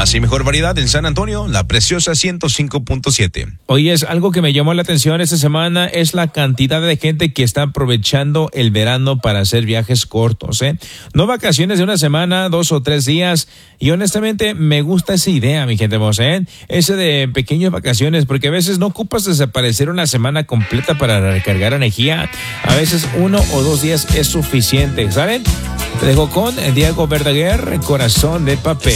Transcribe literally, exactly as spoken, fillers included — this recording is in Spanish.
Más y mejor variedad en San Antonio, La Preciosa ciento cinco punto siete. Oye, es algo que me llamó la atención esta semana es la cantidad de gente que está aprovechando el verano para hacer viajes cortos, ¿eh? No vacaciones de una semana, dos o tres días. Y honestamente me gusta esa idea, mi gente hermosa, ¿eh? Ese de pequeñas vacaciones, porque a veces no ocupas desaparecer una semana completa para recargar energía. A veces uno o dos días es suficiente, ¿saben? Te dejo con Diego Verdaguer, Corazón de Papel.